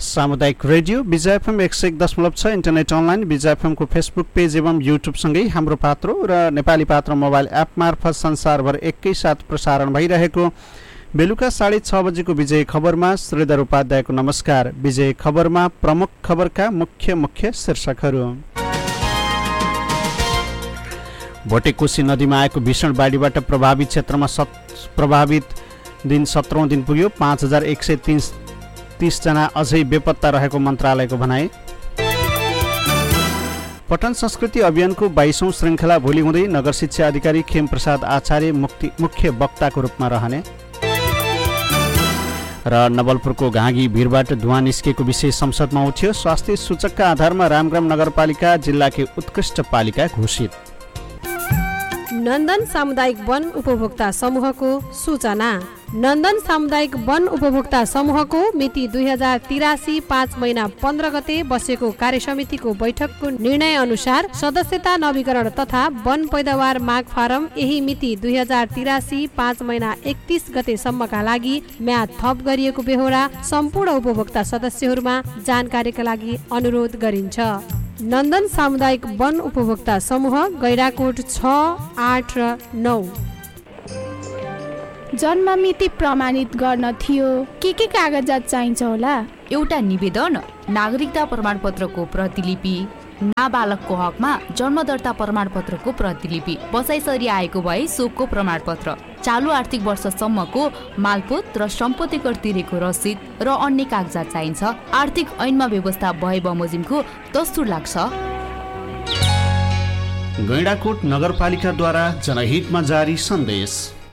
सामुदायिक रेडियो विजय FM 101.6 internet online विजय एफएमको Facebook page एवं युट्युबसँगै हाम्रो पात्रो र नेपाली पात्र मोबाइल एप मार्फत संसारभर एकैसाथ प्रसारण भइरहेको बेलुका 6:30 बजेको विजय खबरमा श्रीधर उपाध्यायको नमस्कार। विजय खबरमा प्रमुख खबरका मुख्य शीर्षकहरू। भोटेकोशी नदीमा आएको भीषण बाढीबाट प्रभावित क्षेत्रमा दिन 17औं दिन पुग्यो। 5130 जना अझै बेपत्ता रहेको मन्त्रालयको भनाई। पठन संस्कृति अभियानको 22औं श्रृङ्खला भोलि हुँदै नगर शिक्षा अधिकारी खेम प्रसाद आचार्य मुख्य वक्ताको रूपमा रहने र नवलपुरको घाँगी भिरबाट धुवाँ निस्केको विषय संसदमा उठ्यो। स्वास्थ्य सूचकका आधारमा रामग्राम नगरपालिका जिल्लाकै उत्कृष्ट पालिका घोषित। नन्दन सामुदायिक वन उपभोक्ता समूहको सूचना। नन्दन सामुदायिक वन उपभोक्ता समूहको मिति 2083 5 महिना 15 गते बसेको कार्यसमितिको बैठकको निर्णय अनुसार सदस्यता नवीकरण तथा वन पैदावार माग फारम यही मिति 2083 5 महिना 31 गतेसम्मका लागि म्याद थप गरिएको बेहोरा सम्पूर्ण उपभोक्ता सदस्यहरूमा जानकारीका लागि अनुरोध गरिन्छ। नन्दन सामुदायिक वन उपभोक्ता समूह गैराकोट 6, 8 र 9। जन्म मिति प्रमाणित गर्न थियो के कागजात चाहिन्छ होला? एउटा निवेदन, नागरिकता प्रमाणपत्रको प्रतिलिपि, नाबालकको हकमा जन्म दर्ता प्रमाणपत्रको प्रतिलिपि, बसाइसरी आएको भए सोको प्रमाणपत्र, चालु आर्थिक वर्षसम्मको मालपोत र सम्पत्ति कर तिरेको रसिद र अन्य कागजात चाहिन्छ। आर्थिक ऐनमा व्यवस्था भए बमोजिमको दस्तुर लाग्छ। गैंडाकोट नगरपालिकाद्वारा जनहितमा जारी सन्देश।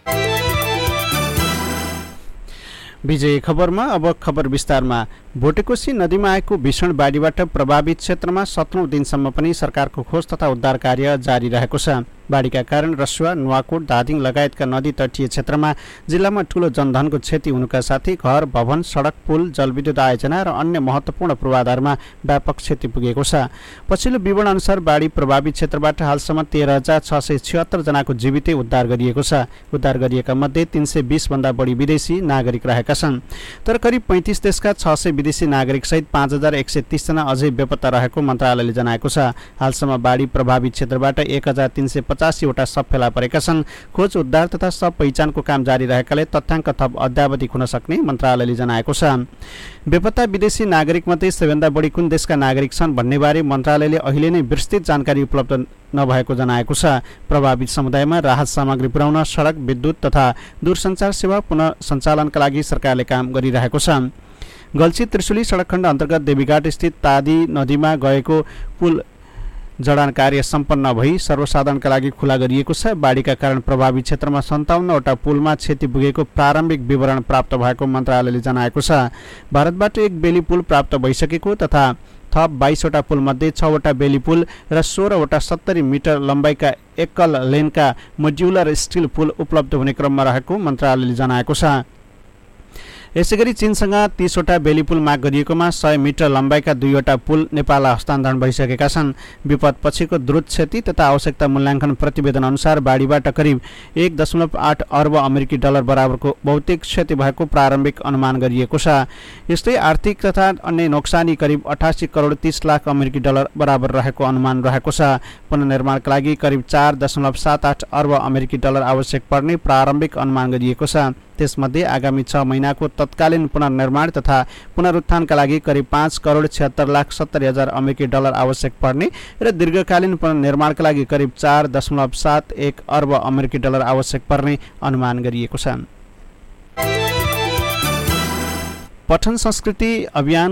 विजय खबरमा अब खबर विस्तारमा। भोटेकोशी नदीमा आएको भीषण बाढीबाट प्रभावित क्षेत्रमा 17औं दिनसम्म पनि सरकारको खोज तथा उद्धार कार्य जारी रहेको छ। बाढीका कारण रसुवा, नुवाकोट, धादिङ लगायतका नदी तटीय क्षेत्रमा जिल्लामा ठूलो जनधनको क्षति हुनुका साथै घर, भवन, सडक, पुल, जलविद्युत आयोजना र अन्य महत्त्वपूर्ण पूर्वाधारमा व्यापक क्षति पुगेको छ। पछिल्लो विवरण अनुसार बाढी प्रभावित क्षेत्रबाट हालसम्म 13,676 जनाको जीवितै उद्धार गरिएको छ। उद्धार गरिएका मध्ये 320 भन्दा बढी विदेशी नागरिक रहेका छन्। तर करिब 35 देशका 600 विदेशी नागरिक सहित 5130 जना अझै बेपत्ता रहेको मन्त्रालयले जनाएको छ। हालसम्म बाढी प्रभावित क्षेत्रबाट 1385 वटा शव फेला परेका छन्। खोज उद्धार तथा शव पहिचानको काम जारी रहेकाले तथ्याङ्क थप अद्यावधिक हुन सक्ने मन्त्रालयले जनाएको छ। बेपत्ता विदेशी नागरिक मध्ये सबैभन्दा बढी कुन देशका नागरिक छन् भन्ने बारे मन्त्रालयले अहिले नै विस्तृत जानकारी उपलब्ध नभएको जनाएको छ। प्रभावित समुदायमा राहत सामग्री पुर्याउन सडक, विद्युत तथा दूरसञ्चार सेवा पुनः सञ्चालनका लागि सरकारले काम गरिरहेको छ। गल्छी त्रिशुली सडक खण्ड अन्तर्गत देवीघाट स्थित तादी नदीमा गएको पुल जडान कार्य सम्पन्न भई सर्वसाधारणका लागि खुला गरिएको छ। बाढीका कारण प्रभावित क्षेत्रमा 57 वटा पुलमा क्षति पुगेको प्रारम्भिक विवरण प्राप्त भएको मन्त्रालयले जनाएको छ। भारतबाट एक बेली पुल प्राप्त भइसकेको तथा थप 22 वटा पुलमध्ये 6 वटा बेली पुल र 16 वटा 70 मिटर लम्बाइका एकल लेनका मोड्युलर स्टिल पुल उपलब्ध हुने क्रममा रहेको मन्त्रालयले जनाएको छ। यसैगरी चीनसँग 30 वटा बेली पुल माग गरिएकोमा 100 मिटर लम्बाइका 2 वटा पुल नेपाललाई हस्तान्तरण भइसकेका छन्। विपद पछिको द्रुत क्षति तथा आवश्यकता मूल्याङ्कन प्रतिवेदन अनुसार बाढीबाट करिब 1.8 अर्ब अमेरिकी डलर बराबरको भौतिक क्षति भएको प्रारम्भिक अनुमान गरिएको छ। यस्तै आर्थिक तथा अन्य नोक्सानी करिब 88 करोड 30 लाख अमेरिकी डलर बराबर रहेको अनुमान रहेको छ। पुनर्निर्माणका लागि करिब 4.78 अर्ब अमेरिकी डलर आवश्यक पर्ने प्रारम्भिक अनुमान गरिएको छ। त्यसमध्ये आगामी 6 महिनाको तत्कालीन पुनर्निर्माण तथा पुनरुत्थानका लागि करिब 5 करोड 76 लाख 70 हजार अमेरिकी डलर आवश्यक पर्ने र दीर्घकालीन पुनर्निर्माणका लागि करिब 4.71 अर्ब अमेरिकी डलर आवश्यक पर्ने अनुमान गरिएको छ। पठन संस्कृति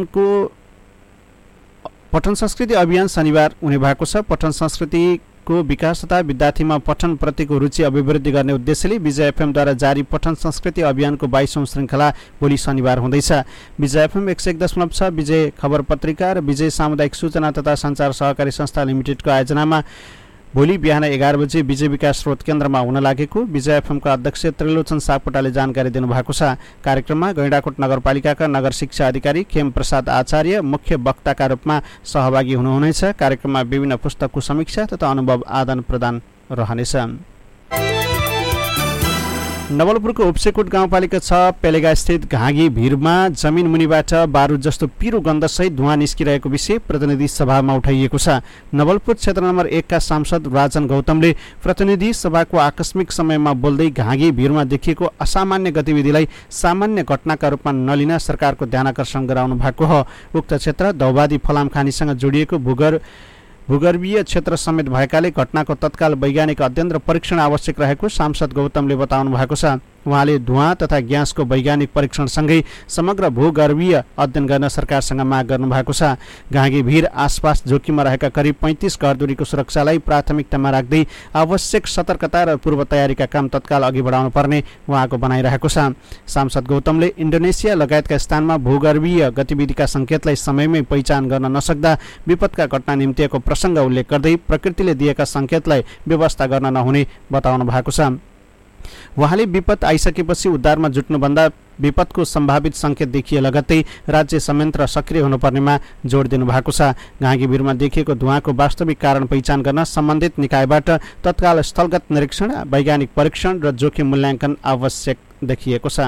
अभियान शनिबार हुने भएको छ। पठन संस्कृति को विकास तथा विद्यार्थीमा पठन प्रतिको रुचि अभिवृद्धि गर्ने उद्देश्यले विजय एफएमद्वारा जारी पठन संस्कृति अभियानको 22औं श्रृङ्खला भोलि शनिबार हुँदैछ। विजय एफएम 101.6 विजय खबर पत्रिका र विजय सामुदायिक सूचना तथा सञ्चार सहकारी संस्था लिमिटेडको आयोजनामा भोलि बिहान 11 बजे विजय विकास स्रोत केन्द्रमा हुन लागेको विजय एफएमका अध्यक्ष त्रिलोचन सापकोटाले जानकारी दिनुभएको छ। कार्यक्रममा गैंडाकोट नगरपालिकाका नगर शिक्षा अधिकारी खेम प्रसाद आचार्य मुख्य वक्ताका रूपमा सहभागी हुनुहुनेछ। कार्यक्रममा विभिन्न पुस्तकको समीक्षा तथा अनुभव आदान प्रदान रहनेछ। नवलपुरको उप्सेकोट गाउँपालिका 6 पेलेगा स्थित घाँगी भिरमा जमिन मुनिबाट बारुद जस्तो पिरो गन्धसहित धुवाँ निस्किरहेको विषय प्रतिनिधि सभामा उठाइएको छ। नवलपुर क्षेत्र नम्बर 1 का सांसद राजन गौतमले प्रतिनिधि सभाको आकस्मिक समयमा बोल्दै घाँगी भिरमा देखिएको असामान्य गतिविधिलाई सामान्य घटनाका रूपमा नलिन सरकारको ध्यानाकर्षण गराउनु भएको हो। उक्त क्षेत्र दौबादी फलाम खानीसँग जोडिएको भूगर्भीय क्षेत्र समेत भएकाले घटनाको तत्काल वैज्ञानिक अध्ययन र परीक्षण आवश्यक रहेको सांसद गौतमले बताउनु भएको छ। उहाँले धुवाँ तथा ग्यासको वैज्ञानिक परीक्षणसँगै समग्र भूगर्भीय अध्ययन गर्न सरकारसँग माग गर्नुभएको छ। घाँगी भिर आसपास जोखिममा रहेका करिब 35 घरधुरीको सुरक्षालाई प्राथमिकतामा राख्दै आवश्यक सतर्कता र पूर्व तयारीका काम तत्काल अघि बढाउनु पर्ने उहाँको भनाइरहेको छ। सांसद गौतमले इन्डोनेसिया लगायतका स्थानमा भूगर्भीय गतिविधिका सङ्केतलाई समयमै पहिचान गर्न नसक्दा विपदका घटना निम्तिएको प्रसङ्ग उल्लेख गर्दै प्रकृतिले दिएका सङ्केतलाई व्यवस्था गर्न नहुने बताउनु भएको छ। उहाँले विपद आइसकेपछि उद्धारमा जुट्नुभन्दा विपदको सम्भावित सङ्केत देखिए लगत्तै राज्य संयन्त्र सक्रिय हुनुपर्नेमा जोड दिनु भएको छ। घाँगी भिरमा देखिएको धुवाँको वास्तविक कारण पहिचान गर्न सम्बन्धित निकायबाट तत्काल स्थलगत निरीक्षण, वैज्ञानिक परीक्षण र जोखिम मूल्याङ्कन आवश्यक देखिएको छ।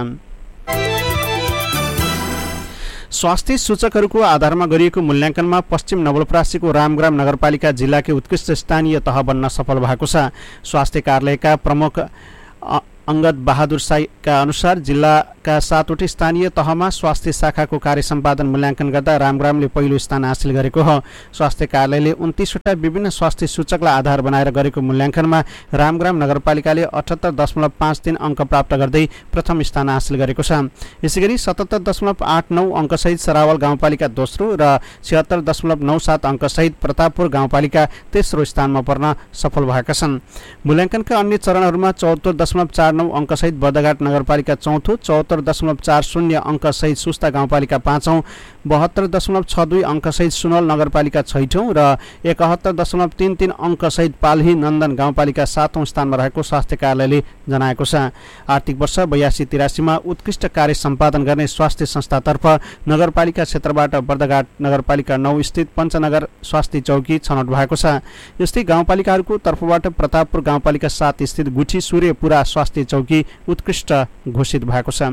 स्वास्थ्य सूचकहरूको आधारमा गरिएको मूल्याङ्कनमा पश्चिम नवलपरासीको रामग्राम नगरपालिका जिल्लाकै उत्कृष्ट स्थानीय तह बन्न सफल भएको छ। स्वास्थ्य कार्यालयका प्रमुख अङ्गद बहादुर साईका अनुसार जिल्लाका 7वटै स्थानीय तहमा स्वास्थ्य शाखाको कार्य सम्पादन मूल्याङ्कन गर्दा रामग्रामले पहिलो स्थान हासिल गरेको हो। स्वास्थ्य कार्यालयले 29वटा विभिन्न स्वास्थ्य सूचकलाई आधार बनाएर गरेको मूल्याङ्कनमा रामग्राम नगरपालिकाले 78.53 अङ्क प्राप्त गर्दै प्रथम स्थान हासिल गरेको छ। यसैगरी 77.89 अङ्कसहित सरावल गाउँपालिका दोस्रो र 76.97 अङ्कसहित प्रतापपुर गाउँपालिका तेस्रो स्थानमा पर्न सफल भएका छन्। मूल्याङ्कनका अन्य चरणहरूमा 74.49 अङ्कसहित बर्दघाट नगरपालिका चौथो, 74.40 अङ्कसहित सुस्ता गाउँपालिका 5औं, 72.62 अङ्कसहित सुनवल नगरपालिका 6औं र 71.33 अङ्कसहित पाल्ही नन्दन गाउँपालिका 7औं स्थानमा रहेको स्वास्थ्य कार्यालयले जनाएको छ। आर्थिक वर्ष 82-83 मा उत्कृष्ट कार्य सम्पादन गर्ने स्वास्थ्य संस्थातर्फ नगरपालिका क्षेत्रबाट बर्दघाट नगरपालिका 9 स्थित पञ्चनगर स्वास्थ्य चौकी छनौट भएको छ। यस्तै गाउँपालिकाहरूको तर्फबाट प्रतापपुर गाउँपालिका 7 स्थित गुठी सूर्यपुरा स्वास्थ्य चौकी उत्कृष्ट घोषित भएको छ।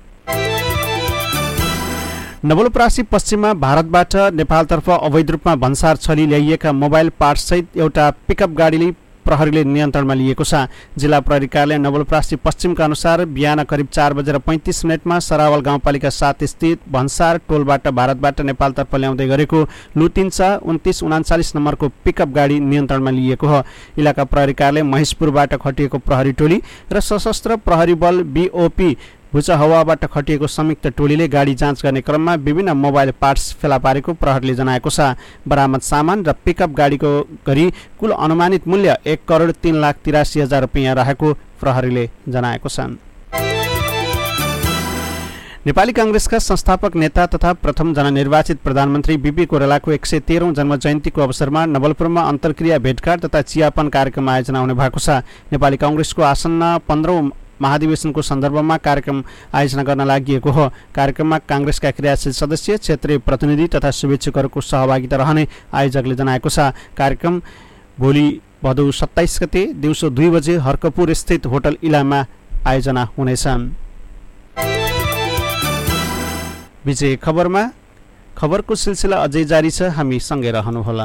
नवलपरासी पश्चिममा भारतबाट नेपालतर्फ अवैध रूपमा भन्सार छली ल्याइएका मोबाइल पार्ट्ससहित एउटा पिकअप गाडीले प्रहरीले नियन्त्रणमा लिएको छ। जिल्ला प्रहरी कार्यालय नवलपरासी पश्चिमका अनुसार बिहान करिब 4:35 सरावल गाउँपालिका 7 स्थित भन्सार टोलबाट भारतबाट नेपालतर्फ ल्याउँदै गरेको लुतिन्चा 2939 नम्बरको पिकअप गाडी नियन्त्रणमा लिएको हो। इलाका प्रहरी कार्यालय महेशपुरबाट खटिएको प्रहरी टोली र सशस्त्र प्रहरी बल BOP भुचहवाबाट खटिएको संयुक्त टोलीले गाडी जाँच गर्ने क्रममा विभिन्न मोबाइल पार्ट्स फेला पारेको प्रहरीले जनाएको छ। बरामद सामान र पिकअप गाडीको गरी कुल अनुमानित मूल्य 1,03,83,000 रुपियाँ रहेको प्रहरीले जनाएको छ। नेपाली कांग्रेसका संस्थापक नेता तथा प्रथम जननिर्वाचित प्रधानमन्त्री बीपी कोइरालाको 113औं जन्म जयन्तीको अवसरमा नवलपुरमा अन्तर्क्रिया भेटघाट तथा चियापान कार्यक्रम आयोजना हुने भएको छ। नेपाली कांग्रेसको आसन्न 15औं महाधिवेशनको सन्दर्भमा कार्यक्रम आयोजना गर्न लागि हो। कार्यक्रममा कांग्रेसका क्रियाशील सदस्य, क्षेत्रीय प्रतिनिधि तथा शुभेच्छुकहरूको सहभागिता रहने आयोजकले जनाएको छ। कार्यक्रम भोलि भदौ 27 गते दिउँसो 2 बजे हर्कपुर स्थित होटल इलामा आयोजना हुनेछ। विजय खबरमा खबरको सिलसिला अझै जारी छ, हामी सँगै रहनुहोला।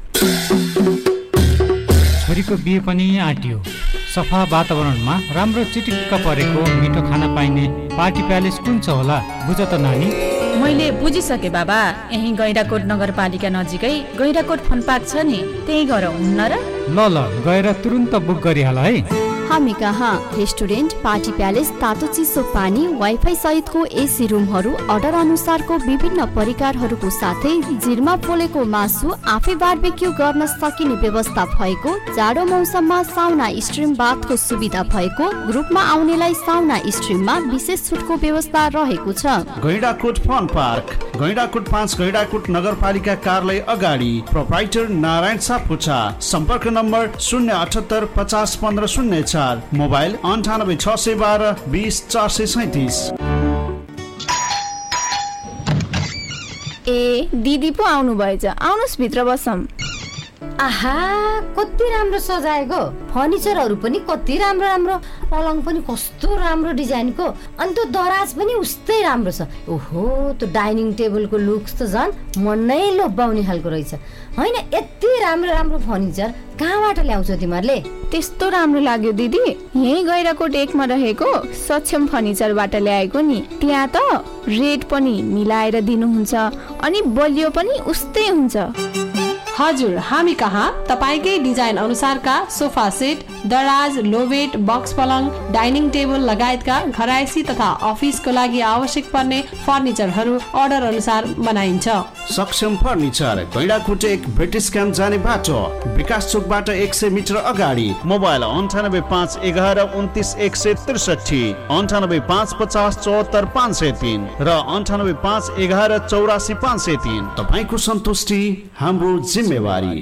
छोरीको बिहे पनि आँटियो। सफा वातावरणमा राम्रो चिटिक्क परेको मिठो खाना पाइने पार्टी प्यालेस कुन छ होला, बुझ त नानी? मैले बुझिसके बाबा, यही गैंडाकोट नगरपालिका नजिकै गैंडाकोट फन पार्क छ नि, त्यही गएर हुन्न र? ल गएर तुरुन्त बुक गरिहाल है। हामी कहाँ रेस्टुरेन्ट, पार्टी प्यालेस, तातो चिसो पानी, वाइफाई सहितको एसी रुमहरू, अर्डर अनुसारको विभिन्न परिकारहरूको साथै जिरमा पोलेको मासु, आफै बारबेक्यू गर्न सकिने व्यवस्था भएको, जाडो मौसममा साउना स्ट्रिम बाथको सुविधा भएको, ग्रुपमा आउनेलाई साउना स्ट्रिममा विशेष छुटको व्यवस्था रहेको छ। गैंडाकोट फन पार्क, गैंडाकोट 5 गैंडाकोट नगरपालिका कार्यालय अगाडि, प्रोप्राइटर नारायण सापकोटा। सम्पर्क नम्बर 078 50 15 04, मोबाइल 98 612 20 437। ए दिदी पो आउनु भएछ, आउनुस् भित्र बसौँ। आहा कति राम्रो सजाएको, फर्निचरहरू पनि कति राम्रो राम्रो, पलङ पनि कस्तो राम्रो डिजाइनको, अनि त्यो दराज पनि उस्तै राम्रो छ। ओहो त्यो डाइनिङ टेबलको लुक्स त झन् मन नै लोभ्याउने खालको रहेछ होइन। यति राम्रो राम्रो फर्निचर कहाँबाट ल्याउँछौ तिमीहरूले? त्यस्तो राम्रो लाग्यो दिदी, यही गैराकोट 1 मा रहेको सक्षम फर्निचरबाट ल्याएको नि। त्यहाँ त रेट पनि मिलाएर दिनुहुन्छ अनि बलियो पनि उस्तै हुन्छ। हजुर, हामी कहाँ तपाईकै डिजाइन अनुसारका सोफा सेट, दराज, लोबेट, बक्स पलङ, डाइनिङ टेबल लगायतका घरायसी तथा अफिसको लागि आवश्यक पर्ने फर्निचरहरू अर्डर अनुसार बनाइन्छ। सक्षम फर्निचर, गैंडाकोट 1 ब्रिटिश क्याम्प जाने बाटो, विकास चोकबाट 100 मिटर अगाडि। मोबाइल 9851 11 29 163, 9850 74 503 र 9851 11 84 503। तपाईको सन्तुष्टि हाम्रो जिम्मेवारी।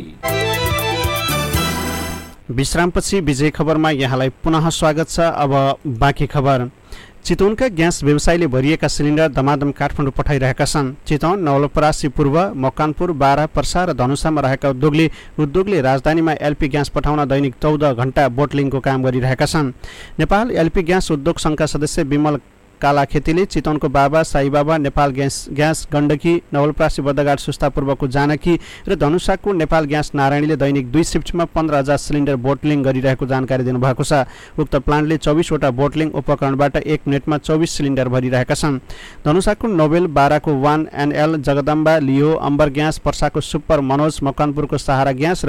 विश्रामपछि विजय खबरमा यहाँलाई पुनः स्वागत छ। अब बाँकी खबर। चितवनका ग्यास व्यवसायीले भरिएका सिलिन्डर दमादम काठमाडौँ पठाइरहेका छन्। चितवन, नवलपरासी पूर्व, मकवानपुर, बारा, पर्सा र धनुषामा रहेका उद्योगले राजधानीमा एलपी ग्यास पठाउन दैनिक 14 घण्टा बोटलिङको काम गरिरहेका छन्। नेपाल एलपी ग्यास उद्योग सङ्घका सदस्य विमल कालाखेतीले चितवनको बाबा, साई बाबा, नेपाल ग्यास गण्डकी, नवलपरासी बर्दघाट सुस्तापूर्वको जानकी र धनुषाको नेपाल ग्यास नारायणीले दैनिक 2 शिफ्टमा 15,000 सिलिन्डर बोटलिङ गरिरहेको जानकारी दिनुभएको छ। उक्त प्लान्टले 24 वटा बोटलिङ उपकरणबाट 1 मिनेटमा 24 सिलिन्डर भरिरहेका छन्। धनुषाको नोबेल, बाराको 1NL, जगदम्बा, लियो, अम्बर ग्यास, पर्साको सुपर मनोज, मकवानपुरको सहारा ग्यास